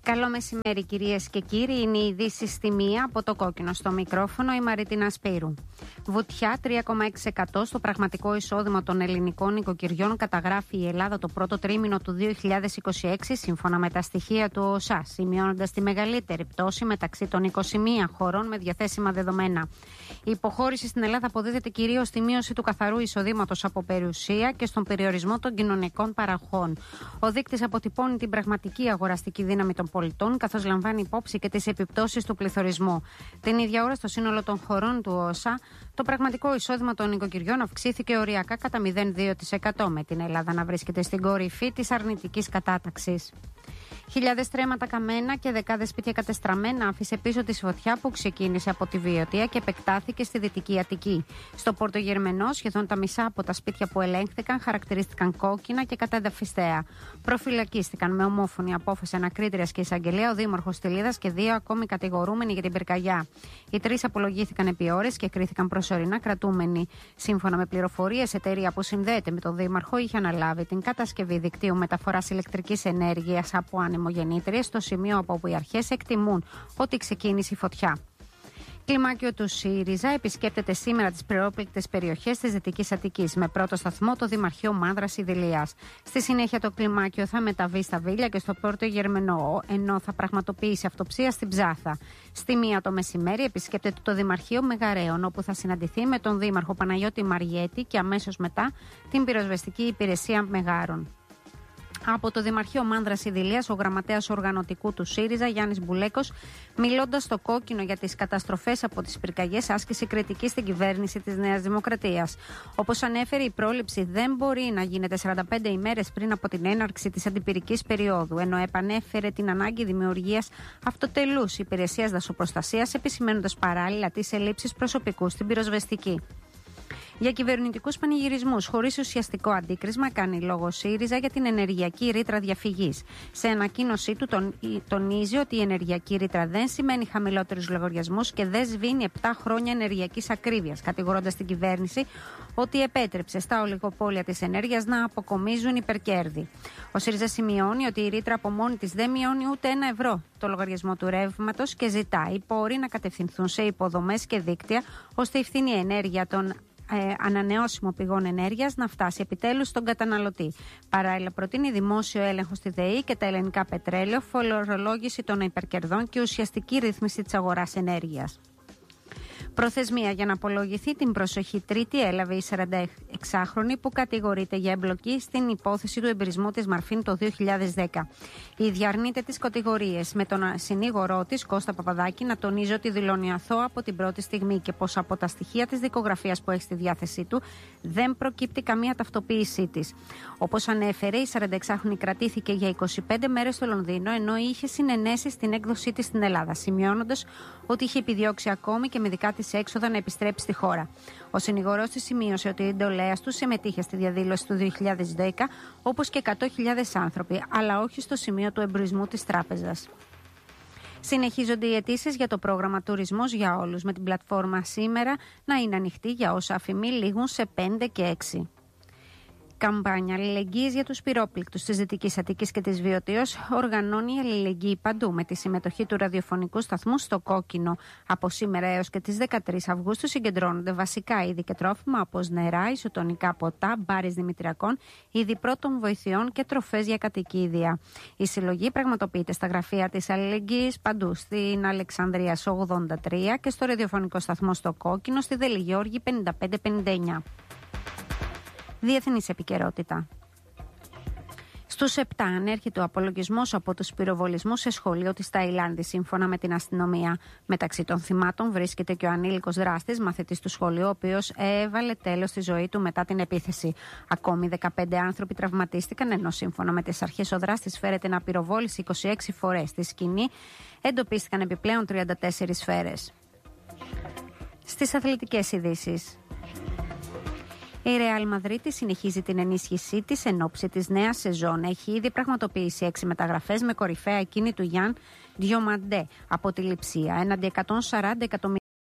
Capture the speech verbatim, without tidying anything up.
Καλό μεσημέρι κυρίες και κύριοι, είναι η ειδήσεις στη μία από το κόκκινο στο μικρόφωνο, η Μαρίτινα Σπύρου. Βουτιά τρία κόμμα έξι τοις εκατό στο πραγματικό εισόδημα των ελληνικών νοικοκυριών καταγράφει η Ελλάδα το πρώτο τρίμηνο του δύο χιλιάδες είκοσι έξι σύμφωνα με τα στοιχεία του ΟΣΑ, σημειώνοντας τη μεγαλύτερη πτώση μεταξύ των είκοσι μία χωρών με διαθέσιμα δεδομένα. Η υποχώρηση στην Ελλάδα αποδίδεται κυρίως στη μείωση του καθαρού εισοδήματος από περιουσία και στον περιορισμό των κοινωνικών παραχών. Ο δείκτης αποτυπώνει την πραγματική αγοραστική δύναμη των πολιτών, καθώς λαμβάνει υπόψη και τις επιπτώσεις του πληθωρισμού. Την ίδια ώρα, στο σύνολο των χωρών του ΟΣΑ, το πραγματικό εισόδημα των νοικοκυριών αυξήθηκε οριακά κατά μηδέν κόμμα δύο τοις εκατό, με την Ελλάδα να βρίσκεται στην κορυφή της αρνητικής κατάταξης. Χιλιάδες τρέματα καμένα και δεκάδες σπίτια κατεστραμμένα άφησε πίσω τη φωτιά που ξεκίνησε από τη Βιωτία και επεκτάθηκε στη Δυτική Αττική. Στο Πόρτο Γερμενό, σχεδόν τα μισά από τα σπίτια που ελέγχθηκαν χαρακτηρίστηκαν κόκκινα και κατεδαφιστέα. Προφυλακίστηκαν με ομόφωνη απόφαση ανακρίτριας και εισαγγελέα ο δήμαρχος Στυλίδας και δύο ακόμη κατηγορούμενοι για την πυρκαγιά. Οι τρεις απολογήθηκαν επί ώρες και κρίθηκαν προσωρινά κρατούμενοι. Σύμφωνα με πληροφορίες, εταιρεία που συνδέεται με τον δήμαρχο είχε αναλάβει την κατασκευή δικτύου μεταφοράς ηλεκτρικής ενέργειας από ανεμογεννήτριες στο σημείο από όπου οι αρχές εκτιμούν ότι ξεκίνησε η φωτιά. Κλιμάκιο του ΣΥΡΙΖΑ επισκέπτεται σήμερα τις περιόπληκτες περιοχές της Δυτικής Αττικής με πρώτο σταθμό το Δημαρχείο Μάνδρας Ιδηλίας. Στη συνέχεια το κλιμάκιο θα μεταβεί στα Βίλια και στο Πόρτο Γερμενό, ενώ θα πραγματοποιήσει αυτοψία στην Ψάθα. Στη μία το μεσημέρι επισκέπτεται το Δημαρχείο Μεγαρέων, όπου θα συναντηθεί με τον Δήμαρχο Παναγιώτη Μαριέτη και αμέσως μετά την πυροσβεστική υπηρεσία Μεγάρων. Από το Δημαρχείο Μάνδρας Ιδηλίας, ο γραμματέας οργανωτικού του ΣΥΡΙΖΑ, Γιάννης Μπουλέκος, μιλώντας στο κόκκινο για τις καταστροφές από τις πυρκαγιές, άσκησε κριτική στην κυβέρνηση της Νέας Δημοκρατίας. Όπως ανέφερε, η πρόληψη δεν μπορεί να γίνεται σαράντα πέντε ημέρες πριν από την έναρξη της αντιπυρικής περίοδου, ενώ επανέφερε την ανάγκη δημιουργίας αυτοτελούς υπηρεσίας δασοπροστασίας, επισημαίνοντας παράλληλα τις ελλείψεις προσωπικού στην πυροσβεστική. Για κυβερνητικούς πανηγυρισμούς χωρίς ουσιαστικό αντίκρισμα, κάνει λόγο ΣΥΡΙΖΑ για την ενεργειακή ρήτρα διαφυγής. Σε ανακοίνωσή του τον, τονίζει ότι η ενεργειακή ρήτρα δεν σημαίνει χαμηλότερους λογαριασμούς και δεν σβήνει επτά χρόνια ενεργειακής ακρίβειας, κατηγορώντας την κυβέρνηση ότι επέτρεψε στα ολιγοπόλια της ενέργειας να αποκομίζουν υπερκέρδη. Ο ΣΥΡΙΖΑ σημειώνει ότι η ρήτρα από μόνη της δεν μειώνει ούτε ένα ευρώ το λογαριασμό του ρεύματος και ζητάει οι πόροι να κατευθυνθούν σε υποδομές και δίκτυα, ώστε η φθηνή ενέργεια των Ε, ανανεώσιμων πηγών ενέργειας να φτάσει επιτέλους στον καταναλωτή. Παράλληλα, προτείνει δημόσιο έλεγχο στη ΔΕΗ και τα ελληνικά πετρέλαιο, φορολόγηση των υπερκερδών και ουσιαστική ρύθμιση της αγοράς ενέργειας. Προθεσμία για να απολογηθεί την προσοχή Τρίτη έλαβε η σαρανταεξάχρονη που κατηγορείται για εμπλοκή στην υπόθεση του εμπειρισμού της Μαρφίν το δύο χιλιάδες δέκα. Η ίδια αρνείται τις κατηγορίες, με τον συνήγορό της Κώστα Παπαδάκη να τονίζει ότι δηλώνει αθώα από την πρώτη στιγμή και πως από τα στοιχεία της δικογραφίας που έχει στη διάθεσή του δεν προκύπτει καμία ταυτοποίησή της. Όπως ανέφερε, η σαρανταεξάχρονη κρατήθηκε για είκοσι πέντε μέρες στο Λονδίνο, ενώ είχε συνενέσει στην έκδοσή της στην Ελλάδα, σημειώνοντας ότι είχε επιδιώξει ακόμη και με δικά της έξοδα να επιστρέψει στη χώρα. Ο συνηγορός της σημείωσε ότι η εντολέας του συμμετείχε στη διαδήλωση του δύο χιλιάδες δέκα, όπως και εκατό χιλιάδες άνθρωποι, αλλά όχι στο σημείο του εμπρισμού της τράπεζας. Συνεχίζονται οι αιτήσεις για το πρόγραμμα Τουρισμός για Όλους, με την πλατφόρμα σήμερα να είναι ανοιχτή για όσα αφημί λήγουν σε πέντε και έξι. Καμπάνια αλληλεγγύης για τους πυρόπληκτους της Δυτικής Αττικής και της Βιωτίας οργανώνει αλληλεγγύη παντού, με τη συμμετοχή του ραδιοφωνικού σταθμού στο κόκκινο. Από σήμερα έως και τις δεκατρείς Αυγούστου συγκεντρώνονται βασικά είδη και τρόφιμα όπως νερά, ισοτονικά ποτά, μπάρες δημητριακών, είδη πρώτων βοηθειών και τροφές για κατοικίδια. Η συλλογή πραγματοποιείται στα γραφεία της αλληλεγγύης παντού, στην Αλεξανδρία ογδόντα τρία και στο ραδιοφωνικό σταθμό στο κόκκινο, στη Δελιγιώργη πενήντα πέντε πενήντα εννιά. Διεθνής επικαιρότητα. Στους επτά ανέρχεται ο απολογισμός από τους πυροβολισμούς σε σχολείο της Ταϊλάνδης, σύμφωνα με την αστυνομία. Μεταξύ των θυμάτων βρίσκεται και ο ανήλικος δράστης, μαθητής του σχολείου, ο οποίος έβαλε τέλος στη ζωή του μετά την επίθεση. Ακόμη δεκαπέντε άνθρωποι τραυματίστηκαν, ενώ σύμφωνα με τις αρχές ο δράστης φέρεται να πυροβόλησε είκοσι έξι φορές. Στη σκηνή εντοπίστηκαν επιπλέον τριάντα τέσσερις σφαίρες. Στις αθλητικές ειδήσεις. Η Ρεάλ Μαδρίτη συνεχίζει την ενίσχυσή της εν ώψη της νέας σεζόν. Έχει ήδη πραγματοποιήσει έξι μεταγραφές, με κορυφαία εκείνη του Γιάν Διομαντέ από τη Λειψία, έναντι εκατόν σαράντα εκατομμύρια.